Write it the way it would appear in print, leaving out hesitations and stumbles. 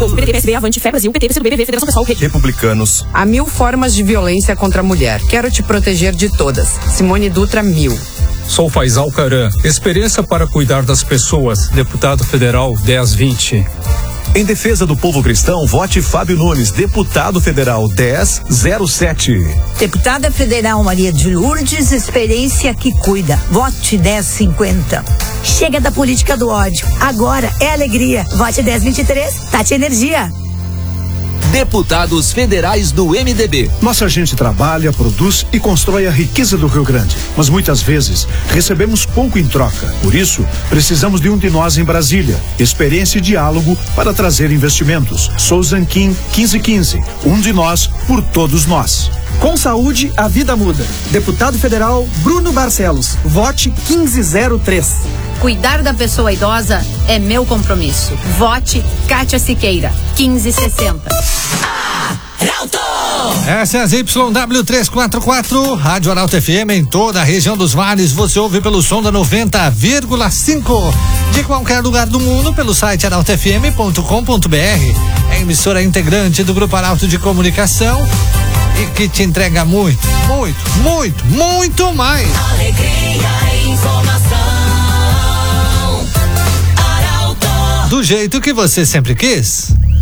Globo, PDT, PSB, Avante, Fé Brasil, PT, PCdoB, BV, Federação Pessoal, Rede. Republicanos. Há 1000 formas de violência contra a mulher. Quero te proteger de todas. Simone Dutra, 1000. Sou Faisal Caran. Experiência para cuidar das pessoas. Deputado Federal 1020. Em defesa do povo cristão, vote Fábio Nunes, deputado federal 1007. Deputada federal Maria de Lourdes, experiência que cuida. Vote 1050. Chega da política do ódio. Agora é alegria. Vote 1023. Tati Energia. Deputados federais do MDB. Nossa gente trabalha, produz e constrói a riqueza do Rio Grande, mas muitas vezes recebemos pouco em troca. Por isso, precisamos de um de nós em Brasília. Experiência e diálogo para trazer investimentos. Sou Zanquim 1515. Um de nós por todos nós. Com saúde, a vida muda. Deputado federal Bruno Barcelos. Vote 1503. Cuidar da pessoa idosa é meu compromisso. Vote Kátia Siqueira, 1560. Essa é a ZYW344, Rádio Arauto FM em toda a região dos vales. Você ouve pelo som da 90,5. De qualquer lugar do mundo, pelo site arautofm.com.br. É emissora integrante do Grupo Arauto de Comunicação e que te entrega muito, muito, muito, muito mais. Alegria e informação. Do jeito que você sempre quis.